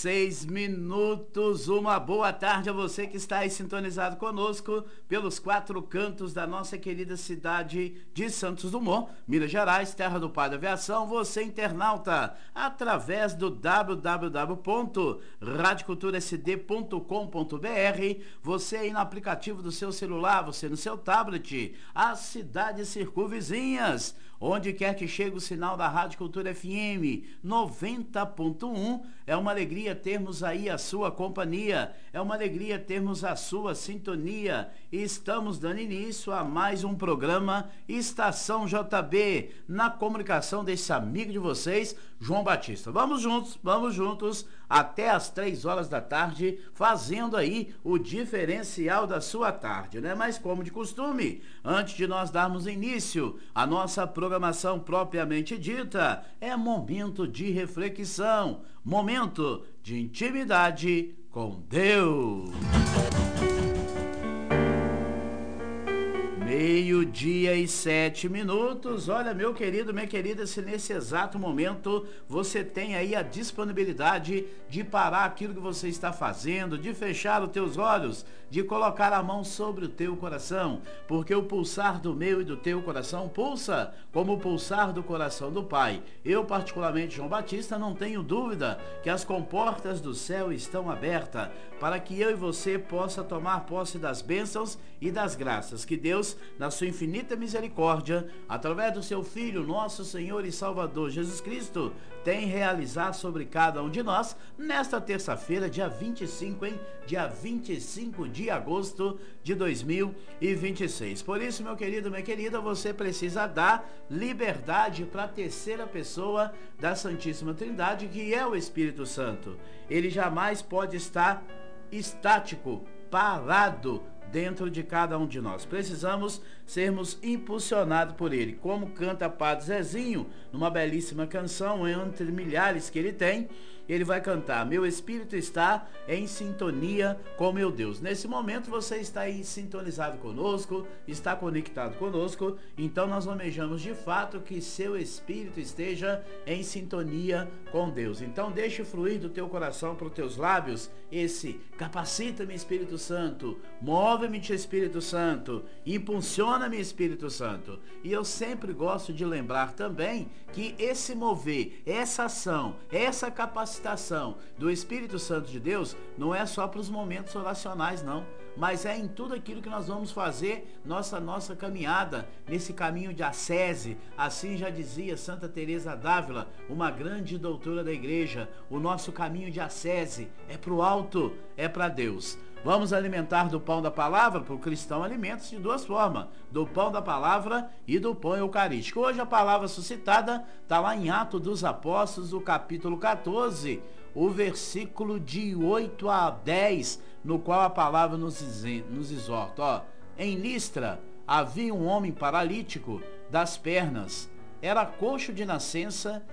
6 minutos, uma boa tarde a você que está aí sintonizado conosco pelos 4 cantos da nossa querida cidade de Santos Dumont, Minas Gerais, terra do pai da aviação. Você internauta, através do www.radioculturasd.com.br, você aí no aplicativo do seu celular, você no seu tablet, as cidades circunvizinhas, onde quer que chegue o sinal da Rádio Cultura FM 90.1, é uma alegria termos aí a sua companhia, é uma alegria termos a sua sintonia. E estamos dando início a mais um programa Estação JB, na comunicação desse amigo de vocês, João Batista. Vamos juntos até as 3 horas da tarde, fazendo aí o diferencial da sua tarde, né? Mas como de costume, antes de nós darmos início à nossa programação propriamente dita, é momento de reflexão, momento de intimidade com Deus. 12:07. Olha, meu querido, minha querida, se nesse exato momento você tem aí a disponibilidade de parar aquilo que você está fazendo, de fechar os teus olhos, de colocar a mão sobre o teu coração, porque o pulsar do meu e do teu coração pulsa como o pulsar do coração do Pai. Eu, particularmente, João Batista, não tenho dúvida que as comportas do céu estão abertas para que eu e você possa tomar posse das bênçãos e das graças que Deus, na sua infinita misericórdia, através do seu Filho, nosso Senhor e Salvador Jesus Cristo, tem realizado sobre cada um de nós nesta terça-feira, dia 25, dia 25 de agosto de 2026. Por isso, meu querido, minha querida, você precisa dar liberdade para a terceira pessoa da Santíssima Trindade, que é o Espírito Santo. Ele jamais pode estar estático, parado dentro de cada um de nós. Precisamos sermos impulsionados por ele, como canta Padre Zezinho numa belíssima canção, entre milhares que ele tem. Ele vai cantar: meu espírito está em sintonia com meu Deus. Nesse momento você está aí sintonizado conosco, está conectado conosco, então nós almejamos de fato que seu espírito esteja em sintonia com Deus. Então deixe fluir do teu coração para os teus lábios esse: capacita-me, Espírito Santo, move-me, Espírito Santo, impulsiona-me, Espírito Santo. E eu sempre gosto de lembrar também que esse mover, essa ação, essa capacitação do Espírito Santo de Deus não é só para os momentos oracionais, não, mas é em tudo aquilo que nós vamos fazer nossa caminhada nesse caminho de ascese. Assim já dizia Santa Teresa d'Ávila, uma grande doutora da igreja: o nosso caminho de ascese é para o alto, é para Deus. Vamos alimentar do pão da palavra. Para o cristão, alimenta-se de duas formas: do pão da palavra e do pão eucarístico. Hoje a palavra suscitada está lá em Atos dos Apóstolos, o capítulo 14, o versículo de 8 a 10, no qual a palavra nos exorta. Em Listra havia um homem paralítico das pernas, era coxo de nascença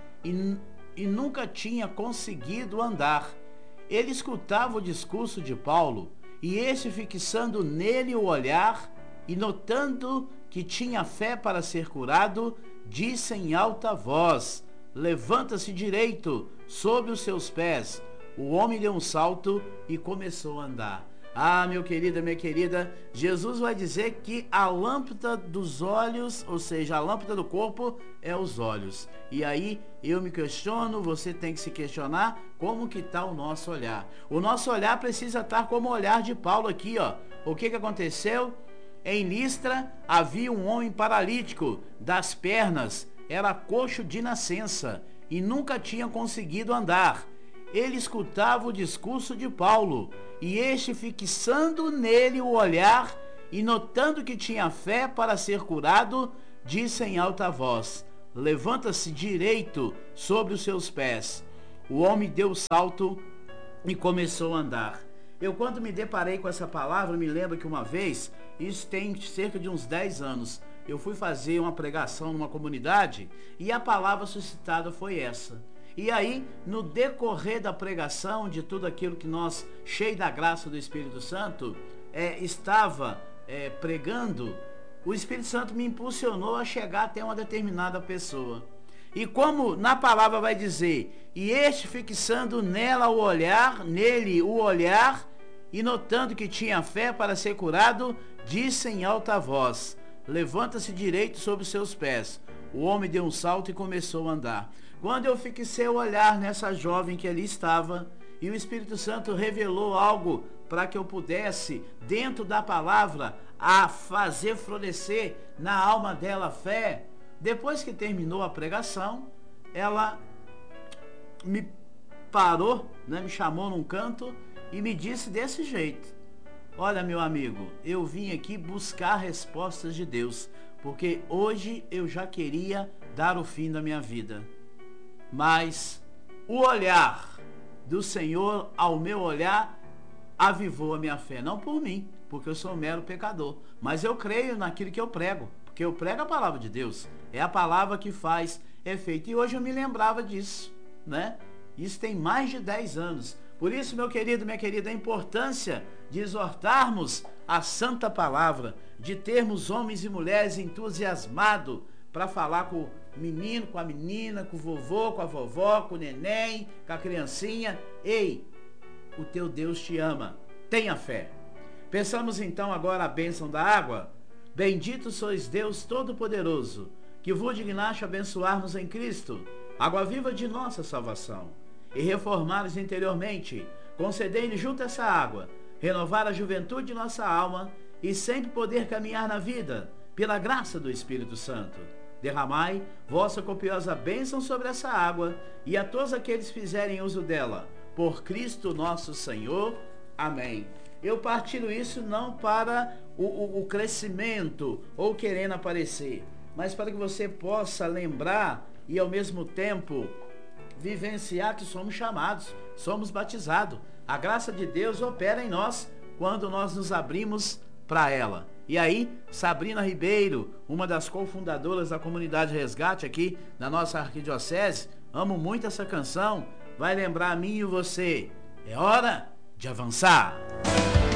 e nunca tinha conseguido andar. Ele escutava o discurso de Paulo, e este, fixando nele o olhar e notando que tinha fé para ser curado, disse em alta voz: levanta-se direito sobre os seus pés. O homem deu um salto e começou a andar. Ah, meu querido, minha querida, Jesus vai dizer que a lâmpada dos olhos, ou seja, a lâmpada do corpo é os olhos. E aí eu me questiono, você tem que se questionar, como que está o nosso olhar? O nosso olhar precisa estar como o olhar de Paulo aqui, ó. O que aconteceu? Em Listra havia um homem paralítico das pernas, era coxo de nascença e nunca tinha conseguido andar. Ele escutava o discurso de Paulo, e este, fixando nele o olhar e notando que tinha fé para ser curado, disse em alta voz: levanta-se direito sobre os seus pés. O homem deu o salto e começou a andar. Eu, quando me deparei com essa palavra, me lembro que uma vez, isso tem cerca de uns 10 anos, eu fui fazer uma pregação numa comunidade e a palavra suscitada foi essa. E aí, no decorrer da pregação, de tudo aquilo que nós, cheio da graça do Espírito Santo, estava pregando, o Espírito Santo me impulsionou a chegar até uma determinada pessoa. E como na palavra vai dizer, e este fixando nela o olhar, nele o olhar, e notando que tinha fé para ser curado, disse em alta voz: levanta-se direito sobre os seus pés. O homem deu um salto e começou a andar. Quando eu fixei o olhar nessa jovem que ali estava, e o Espírito Santo revelou algo para que eu pudesse, dentro da palavra, a fazer florescer na alma dela fé. Depois que terminou a pregação, ela me parou, né, me chamou num canto e me disse desse jeito: olha, meu amigo, eu vim aqui buscar respostas de Deus, porque hoje eu já queria dar o fim da minha vida, mas o olhar do Senhor ao meu olhar avivou a minha fé, não por mim, porque eu sou um mero pecador, mas eu creio naquilo que eu prego, porque eu prego a palavra de Deus, é a palavra que faz efeito. E hoje eu me lembrava disso, né? Isso tem mais de 10 anos. Por isso, meu querido, minha querida, a importância de exortarmos a santa palavra, de termos homens e mulheres entusiasmados para falar com o menino, com a menina, com o vovô, com a vovó, com o neném, com a criancinha. Ei, o teu Deus te ama, tenha fé. Pensamos então agora a bênção da água. Bendito sois Deus Todo-Poderoso, que vos dignaste abençoar-nos em Cristo, água viva de nossa salvação, e reformar-nos interiormente. Concedei-nos junto a essa água, renovar a juventude de nossa alma, e sempre poder caminhar na vida, pela graça do Espírito Santo. Derramai vossa copiosa bênção sobre essa água, e a todos aqueles que fizerem uso dela, por Cristo nosso Senhor. Amém. Eu partilho isso não para o crescimento ou querendo aparecer, mas para que você possa lembrar e ao mesmo tempo vivenciar que somos chamados, somos batizados. A graça de Deus opera em nós quando nós nos abrimos para ela. E aí, Sabrina Ribeiro, uma das cofundadoras da Comunidade Resgate aqui na nossa arquidiocese, amo muito essa canção, vai lembrar a mim e você. É hora de avançar.